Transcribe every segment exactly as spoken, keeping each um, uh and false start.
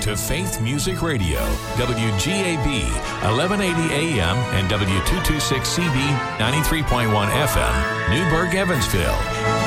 to Faith Music Radio, W G A B, eleven eighty A M and W two twenty-six C B, ninety-three point one F M, Newburgh, Evansville.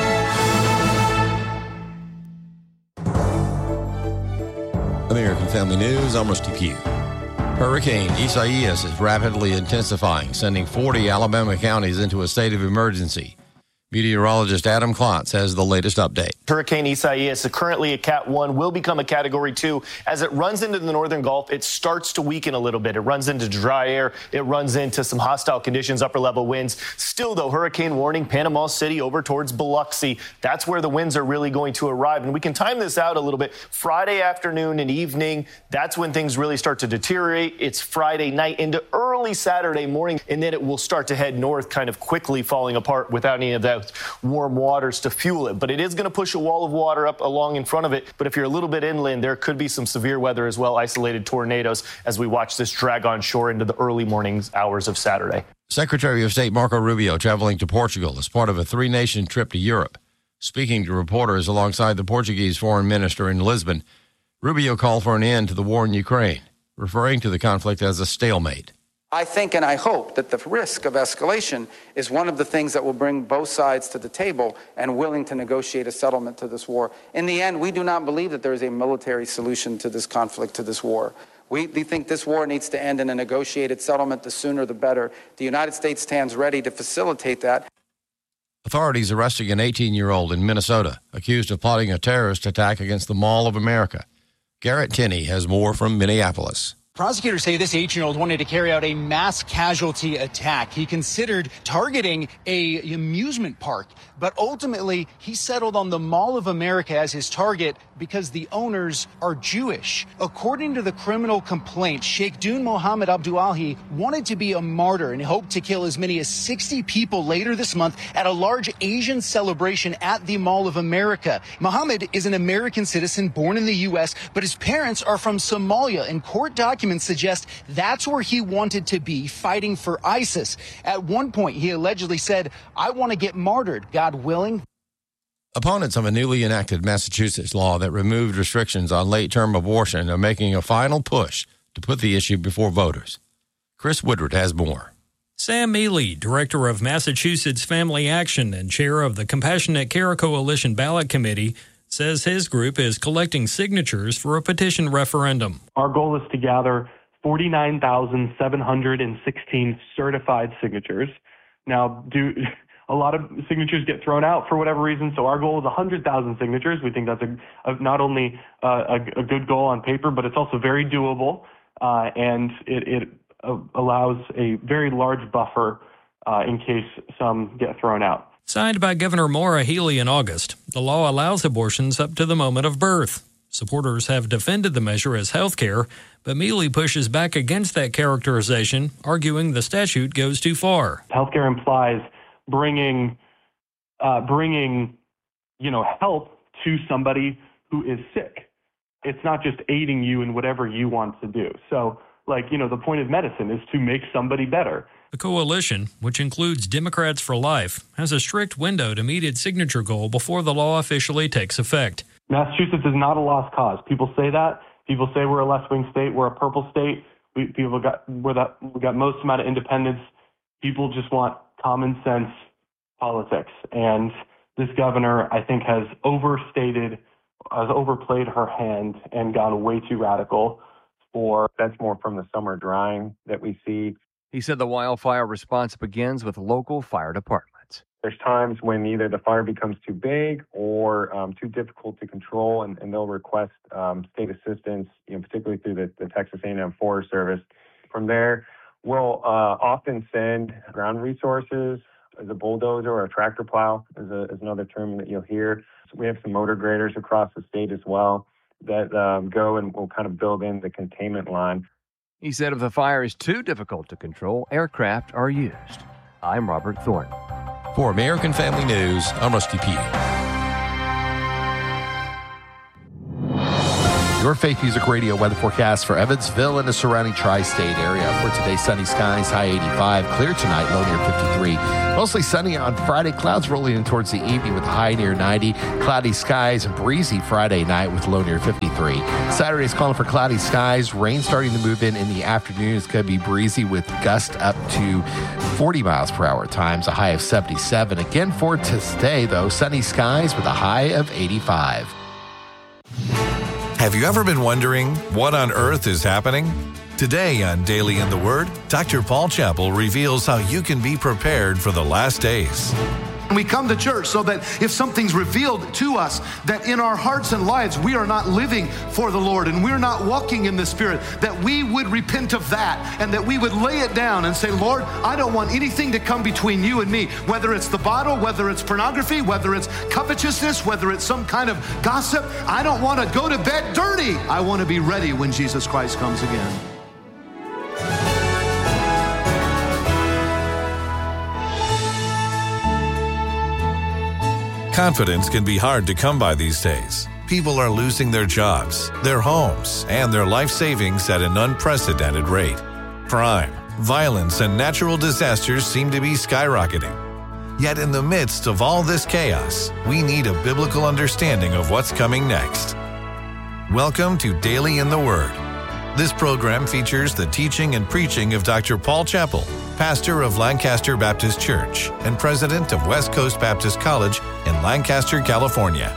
American Family News, I'm Rusty Pugh. Hurricane Isaias is rapidly intensifying, sending forty Alabama counties into a state of emergency. Meteorologist Adam Klotz has the latest update. Hurricane Isaias is currently a Cat one, will become a Category two. As it runs into the northern Gulf, it starts to weaken a little bit. It runs into dry air. It runs into some hostile conditions, upper-level winds. Still, though, hurricane warning, Panama City over towards Biloxi. That's where the winds are really going to arrive. And we can time this out a little bit. Friday afternoon and evening, that's when things really start to deteriorate. It's Friday night into early Saturday morning, and then it will start to head north kind of quickly, falling apart without any of that warm waters to fuel it. But it is going to push a wall of water up along in front of it. But if you're a little bit inland, there could be some severe weather as well, isolated tornadoes, as we watch this drag on shore into the early morning hours of Saturday. Secretary of State Marco Rubio traveling to Portugal as part of a three-nation trip to Europe. Speaking to reporters alongside the Portuguese foreign minister in Lisbon, Rubio called for an end to the war in Ukraine, referring to the conflict as a stalemate. I think and I hope that the risk of escalation is one of the things that will bring both sides to the table and willing to negotiate a settlement to this war. In the end, we do not believe that there is a military solution to this conflict, to this war. We, we think this war needs to end in a negotiated settlement. The sooner the better. The United States stands ready to facilitate that. Authorities arresting an eighteen-year-old in Minnesota accused of plotting a terrorist attack against the Mall of America. Garrett Tenney has more from Minneapolis. Prosecutors say this eighteen-year-old wanted to carry out a mass casualty attack. He considered targeting a amusement park, but ultimately he settled on the Mall of America as his target because the owners are Jewish. According to the criminal complaint, Sheikh Dun Mohammed Abdullahi wanted to be a martyr and hoped to kill as many as sixty people later this month at a large Asian celebration at the Mall of America. Mohammed is an American citizen born in the U S, but his parents are from Somalia, and court documents suggest that's where he wanted to be, fighting for ISIS. At one point, he allegedly said, "I want to get martyred, God willing." Opponents of a newly enacted Massachusetts law that removed restrictions on late-term abortion are making a final push to put the issue before voters. Chris Woodward has more. Sam Mealy, director of Massachusetts Family Action and chair of the Compassionate Care Coalition Ballot Committee, says his group is collecting signatures for a petition referendum. Our goal is to gather forty-nine thousand seven hundred sixteen certified signatures. Now, do a lot of signatures get thrown out for whatever reason, so our goal is one hundred thousand signatures. We think that's a, a, not only uh, a, a good goal on paper, but it's also very doable, uh, and it, it uh, allows a very large buffer uh, in case some get thrown out. Signed by Governor Maura Healey in August, the law allows abortions up to the moment of birth. Supporters have defended the measure as health care, but Mealy pushes back against that characterization, arguing the statute goes too far. Healthcare implies bringing, uh, bringing, you know, help to somebody who is sick. It's not just aiding you in whatever you want to do. So, like, you know, the point of medicine is to make somebody better. The coalition, which includes Democrats for Life, has a strict window to meet its signature goal before the law officially takes effect. Massachusetts is not a lost cause. People say that. People say we're a left-wing state. We're a purple state. We, people got we're that we got most amount of independence. People just want common sense politics, and this governor, I think, has overstated, has overplayed her hand and gone way too radical. For that's more from the summer drying that we see. He said the wildfire response begins with local fire departments. There's times when either the fire becomes too big or um, too difficult to control, and, and they'll request um, state assistance, you know, particularly through the, the Texas A and M Forest Service. From there, we'll uh, often send ground resources, as a bulldozer or a tractor plow is, a, is another term that you'll hear. So we have some motor graders across the state as well that um, go and will kind of build in the containment line. He said if the fire is too difficult to control, aircraft are used. I'm Robert Thornton. For American Family News, I'm Rusty Pugh. Your Faith Music Radio weather forecast for Evansville and the surrounding tri-state area. For today, sunny skies, high eighty-five. Clear tonight, low near fifty-three. Mostly sunny on Friday. Clouds rolling in towards the evening with a high near ninety. Cloudy skies and breezy Friday night with low near fifty-three. Saturday's calling for cloudy skies. Rain starting to move in in the afternoon. It's going to be breezy with gusts up to forty miles per hour at times, a high of seventy-seven. Again for today, though, sunny skies with a high of eighty-five. Have you ever been wondering what on earth is happening? Today on Daily in the Word, Doctor Paul Chappell reveals how you can be prepared for the last days. We come to church so that if something's revealed to us, that in our hearts and lives we are not living for the Lord and we're not walking in the Spirit, that we would repent of that and that we would lay it down and say, Lord, I don't want anything to come between you and me, whether it's the bottle, whether it's pornography, whether it's covetousness, whether it's some kind of gossip. I don't want to go to bed dirty. I want to be ready when Jesus Christ comes again. Confidence can be hard to come by these days. People are losing their jobs, their homes, and their life savings at an unprecedented rate. Crime, violence, and natural disasters seem to be skyrocketing. Yet in the midst of all this chaos, we need a biblical understanding of what's coming next. Welcome to Daily in the Word. This program features the teaching and preaching of Doctor Paul Chappell, pastor of Lancaster Baptist Church and president of West Coast Baptist College in Lancaster, California.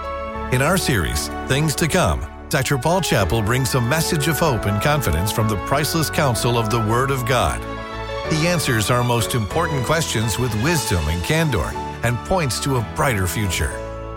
In our series, Things to Come, Doctor Paul Chappell brings a message of hope and confidence from the priceless counsel of the Word of God. He answers our most important questions with wisdom and candor and points to a brighter future.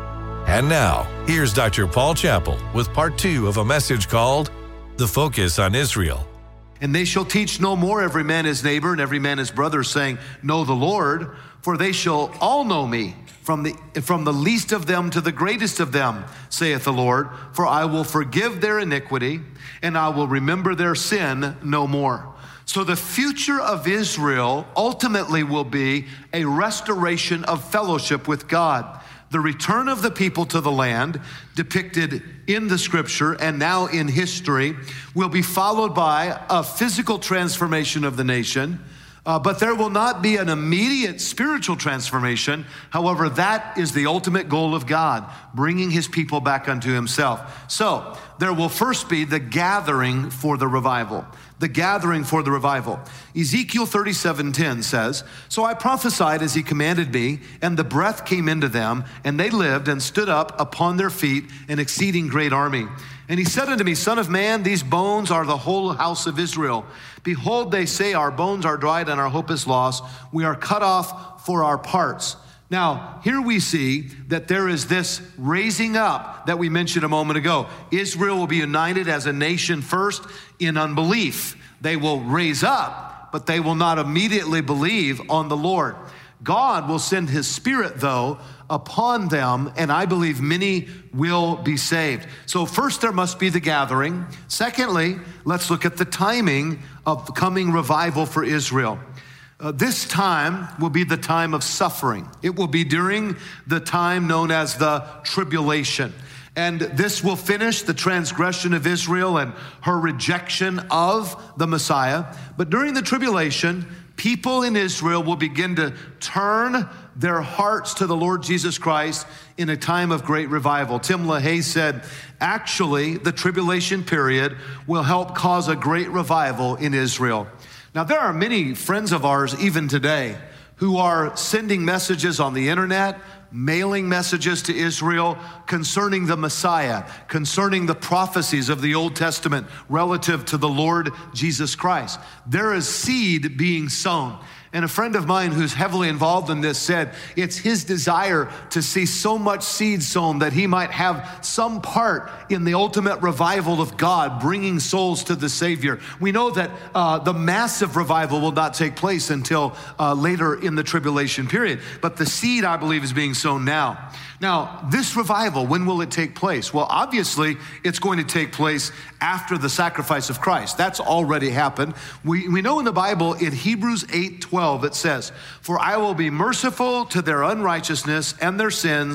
And now, here's Doctor Paul Chappell with part two of a message called The Focus on Israel. And they shall teach no more every man his neighbor and every man his brother, saying, Know the Lord, for they shall all know me, from the from the least of them to the greatest of them, saith the Lord. For I will forgive their iniquity, and I will remember their sin no more. So the future of Israel ultimately will be a restoration of fellowship with God. The return of the people to the land, depicted in the scripture and now in history, will be followed by a physical transformation of the nation, uh, but there will not be an immediate spiritual transformation. However, that is the ultimate goal of God, bringing his people back unto himself. So there will first be the gathering for the revival. The gathering for the revival. Ezekiel thirty-seven ten says, So I prophesied as he commanded me, and the breath came into them, and they lived and stood up upon their feet, an exceeding great army. And he said unto me, Son of man, these bones are the whole house of Israel. Behold, they say, Our bones are dried and our hope is lost. We are cut off for our parts. Now, here we see that there is this raising up that we mentioned a moment ago. Israel will be united as a nation first in unbelief. They will raise up, but they will not immediately believe on the Lord. God will send his Spirit, though, upon them, and I believe many will be saved. So first there must be the gathering. Secondly, let's look at the timing of the coming revival for Israel. Uh, this time will be the time of suffering. It will be during the time known as the tribulation. And this will finish the transgression of Israel and her rejection of the Messiah. But during the tribulation, people in Israel will begin to turn their hearts to the Lord Jesus Christ in a time of great revival. Tim LaHaye said, actually, the tribulation period will help cause a great revival in Israel. Now, there are many friends of ours, even today, who are sending messages on the internet, mailing messages to Israel concerning the Messiah, concerning the prophecies of the Old Testament relative to the Lord Jesus Christ. There is seed being sown. And a friend of mine who's heavily involved in this said it's his desire to see so much seed sown that he might have some part in the ultimate revival of God, bringing souls to the Savior. We know that uh, the massive revival will not take place until uh, later in the tribulation period. But the seed, I believe, is being sown now. Now, this revival, when will it take place? Well, obviously, it's going to take place after the sacrifice of Christ. That's already happened. We, we know in the Bible, in Hebrews eight twelve, it says, For I will be merciful to their unrighteousness and their sins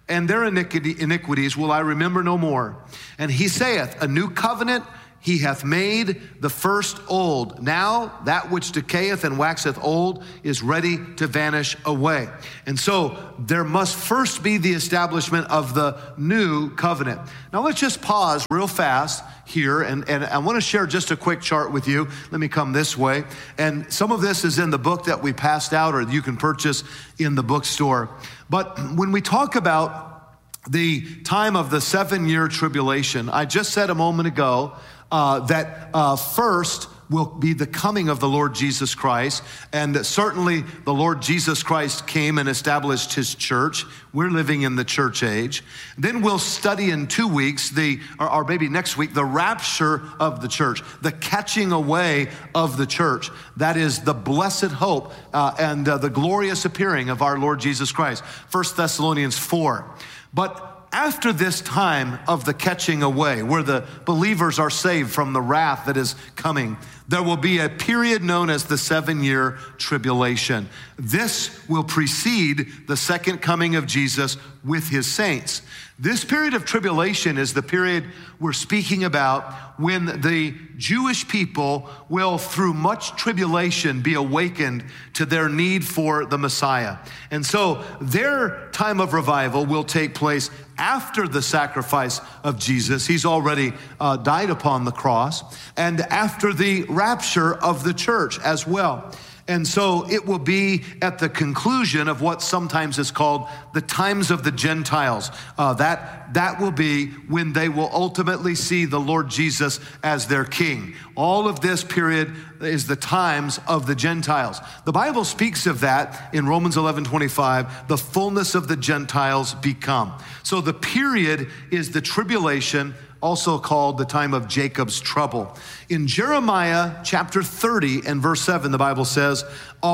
and their iniquity, iniquities will I remember no more. And he saith, a new covenant he hath made, the first old. Now that which decayeth and waxeth old is ready to vanish away. And so there must first be the establishment of the new covenant. Now let's just pause real fast here, and, and I want to share just a quick chart with you. Let me come this way. And some of this is in the book that we passed out, or you can purchase in the bookstore. But when we talk about the time of the seven-year tribulation, I just said a moment ago uh, that uh, first will be the coming of the Lord Jesus Christ. And certainly the Lord Jesus Christ came and established his church. We're living in the church age. Then we'll study in two weeks, the or, or maybe next week, the rapture of the church, the catching away of the church. That is the blessed hope uh, and uh, the glorious appearing of our Lord Jesus Christ. First Thessalonians four. But after this time of the catching away, where the believers are saved from the wrath that is coming, there will be a period known as the seven-year tribulation. This will precede the second coming of Jesus with his saints. This period of tribulation is the period we're speaking about when the Jewish people will, through much tribulation, be awakened to their need for the Messiah. And so their time of revival will take place after the sacrifice of Jesus. He's already uh, died upon the cross, and after the rapture of the church as well. And so it will be at the conclusion of what sometimes is called the times of the Gentiles. Uh, that, that will be when they will ultimately see the Lord Jesus as their king. All of this period is the times of the Gentiles. The Bible speaks of that in Romans eleven twenty-five, the fullness of the Gentiles become. So the period is the tribulation, also called the time of Jacob's trouble. In Jeremiah chapter thirty and verse seven, the Bible says,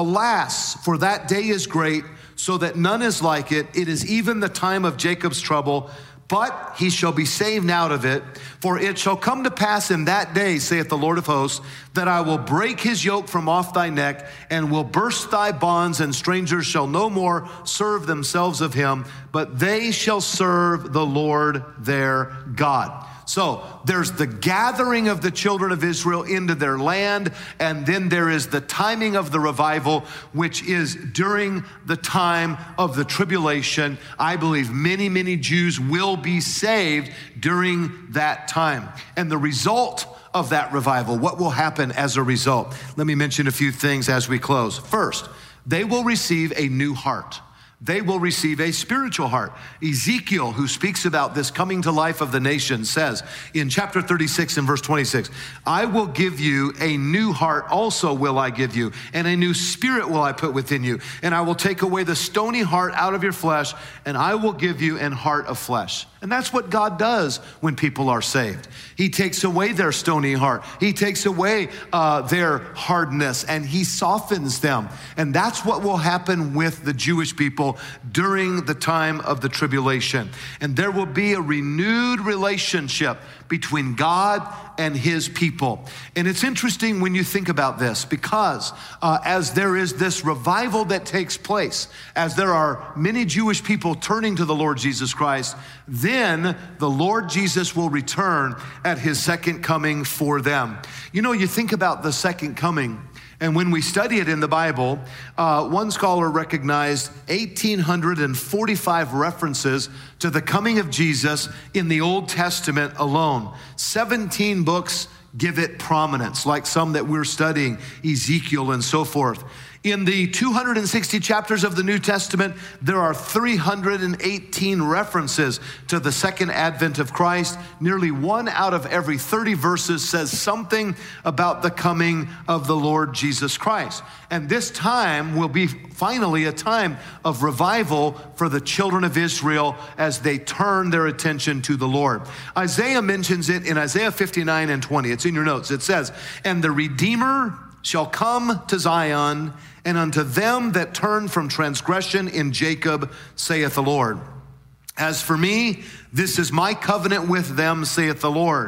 alas, for that day is great, so that none is like it. It is even the time of Jacob's trouble, but he shall be saved out of it. For it shall come to pass in that day, saith the Lord of hosts, that I will break his yoke from off thy neck, and will burst thy bonds, and strangers shall no more serve themselves of him, but they shall serve the Lord their God. So there's the gathering of the children of Israel into their land, and then there is the timing of the revival, which is during the time of the tribulation. I believe many, many Jews will be saved during that time. And the result of that revival, what will happen as a result? Let me mention a few things as we close. First, they will receive a new heart. They will receive a spiritual heart. Ezekiel, who speaks about this coming to life of the nation, says in chapter thirty-six and verse twenty-six, I will give you a new heart also will I give you, and a new spirit will I put within you, and I will take away the stony heart out of your flesh, and I will give you an heart of flesh. And that's what God does when people are saved. He takes away their stony heart. He takes away uh, their hardness, and he softens them. And that's what will happen with the Jewish people during the time of the tribulation. And there will be a renewed relationship between God and his people. And it's interesting when you think about this, because uh, as there is this revival that takes place, as there are many Jewish people turning to the Lord Jesus Christ, then the Lord Jesus will return at his second coming for them. You know, you think about the second coming, and when we study it in the Bible, uh, one scholar recognized one thousand eight hundred forty-five references to the coming of Jesus in the Old Testament alone. seventeen books give it prominence, like some that we're studying, Ezekiel and so forth. In the two hundred sixty chapters of the New Testament, there are three hundred eighteen references to the second advent of Christ. Nearly one out of every thirty verses says something about the coming of the Lord Jesus Christ. And this time will be finally a time of revival for the children of Israel as they turn their attention to the Lord. Isaiah mentions it in Isaiah fifty-nine and twenty. It's in your notes. It says, and the Redeemer shall come to Zion, and unto them that turn from transgression in Jacob, saith the Lord. As for me, this is my covenant with them, saith the Lord.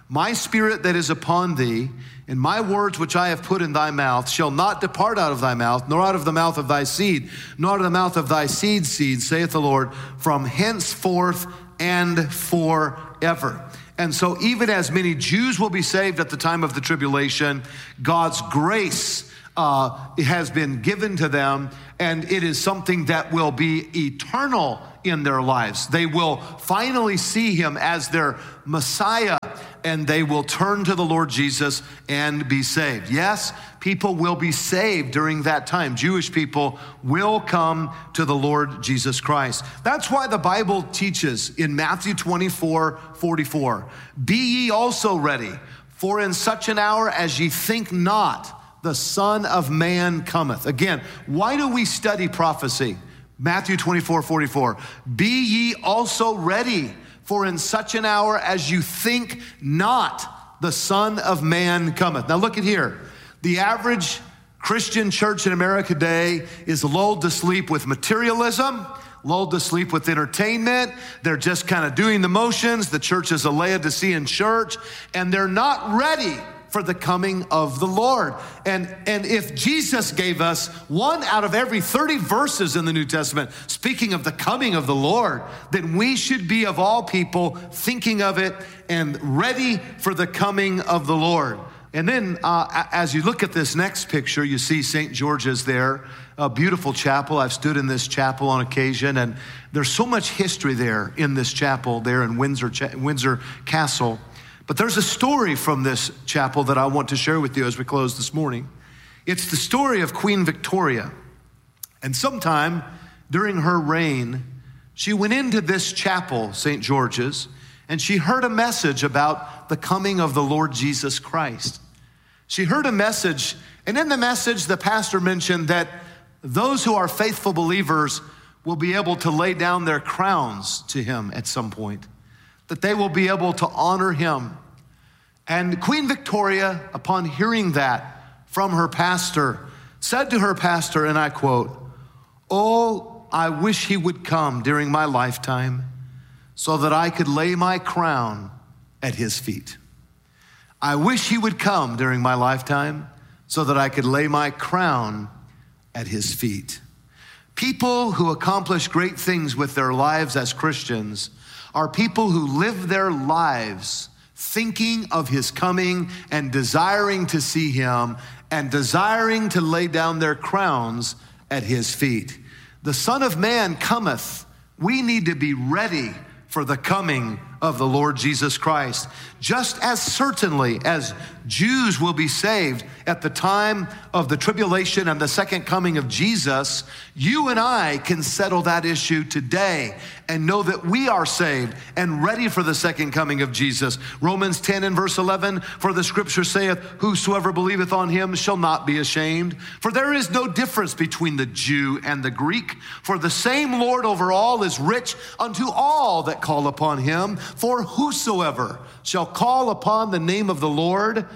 My spirit that is upon thee, and my words which I have put in thy mouth shall not depart out of thy mouth, nor out of the mouth of thy seed, nor out of the mouth of thy seed's seed, saith the Lord, from henceforth and forever. And so even as many Jews will be saved at the time of the tribulation, God's grace uh, has been given to them, and it is something that will be eternal in their lives. They will finally see him as their Messiah, and they will turn to the Lord Jesus and be saved. Yes, people will be saved during that time. Jewish people will come to the Lord Jesus Christ. That's why the Bible teaches in Matthew twenty-four forty-four, be ye also ready, for in such an hour as ye think not, the Son of Man cometh. Again, why do we study prophecy? Matthew twenty-four forty-four, be ye also ready, for in such an hour as you think not, the Son of Man cometh. Now look at here. The average Christian church in America today is lulled to sleep with materialism, lulled to sleep with entertainment. They're just kind of doing the motions. The church is a Laodicean church, and they're not ready for the coming of the Lord. And, and if Jesus gave us one out of every thirty verses in the New Testament speaking of the coming of the Lord, then we should be, of all people, thinking of it and ready for the coming of the Lord. And then uh, as you look at this next picture, you see Saint George's there, a beautiful chapel. I've stood in this chapel on occasion, and there's so much history there in this chapel there in Windsor, Windsor Castle. But there's a story from this chapel that I want to share with you as we close this morning. It's the story of Queen Victoria. And sometime during her reign, she went into this chapel, Saint George's, and she heard a message about the coming of the Lord Jesus Christ. She heard a message, and in the message, the pastor mentioned that those who are faithful believers will be able to lay down their crowns to him at some point, that they will be able to honor him. And Queen Victoria, upon hearing that from her pastor, said to her pastor, and I quote, "Oh, I wish he would come during my lifetime so that I could lay my crown at his feet. I wish he would come during my lifetime so that I could lay my crown at his feet." People who accomplish great things with their lives as Christians are people who live their lives thinking of his coming and desiring to see him and desiring to lay down their crowns at his feet. The Son of Man cometh. We need to be ready for the coming of the Lord Jesus Christ. Just as certainly as Jews will be saved at the time of the tribulation and the second coming of Jesus, you and I can settle that issue today and know that we are saved and ready for the second coming of Jesus. Romans ten and verse eleven, for the scripture saith, whosoever believeth on him shall not be ashamed. For there is no difference between the Jew and the Greek, for the same Lord over all is rich unto all that call upon him. For whosoever shall call upon the name of the Lord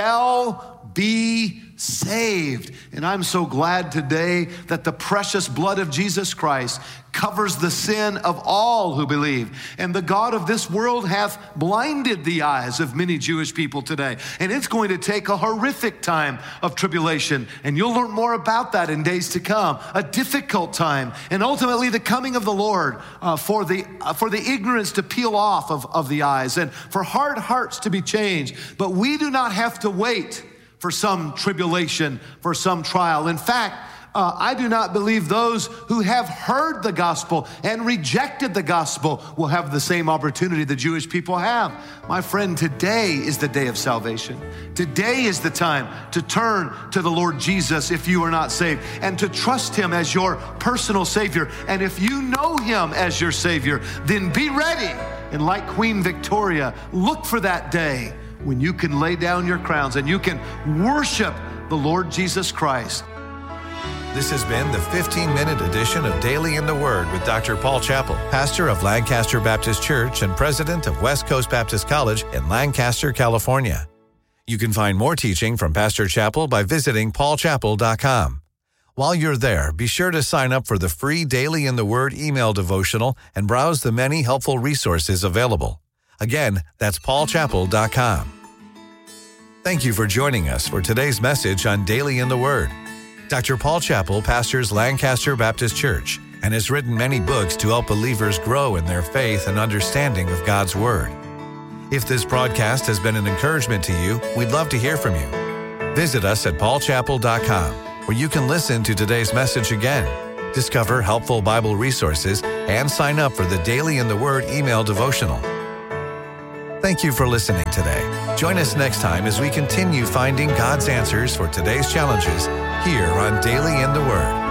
shall be saved. And I'm so glad today that the precious blood of Jesus Christ covers the sin of all who believe. And the God of this world hath blinded the eyes of many Jewish people today. And it's going to take a horrific time of tribulation. And you'll learn more about that in days to come. A difficult time. And ultimately the coming of the Lord uh, for the uh, for the ignorance to peel off of, of the eyes and for hard hearts to be changed. But we do not have to wait for some tribulation, for some trial. In fact, uh, I do not believe those who have heard the gospel and rejected the gospel will have the same opportunity the Jewish people have. My friend, today is the day of salvation. Today is the time to turn to the Lord Jesus if you are not saved and to trust him as your personal Savior. And if you know him as your Savior, then be ready. And like Queen Victoria, look for that day when you can lay down your crowns and you can worship the Lord Jesus Christ. This has been the fifteen-minute edition of Daily in the Word with Doctor Paul Chappell, pastor of Lancaster Baptist Church and president of West Coast Baptist College in Lancaster, California. You can find more teaching from Pastor Chappell by visiting paul chappell dot com. While you're there, be sure to sign up for the free Daily in the Word email devotional and browse the many helpful resources available. Again, that's paul chappell dot com. Thank you for joining us for today's message on Daily in the Word. Doctor Paul Chappell pastors Lancaster Baptist Church and has written many books to help believers grow in their faith and understanding of God's Word. If this broadcast has been an encouragement to you, we'd love to hear from you. Visit us at paul chappell dot com, where you can listen to today's message again, discover helpful Bible resources, and sign up for the Daily in the Word email devotional. Thank you for listening today. Join us next time as we continue finding God's answers for today's challenges here on Daily in the Word.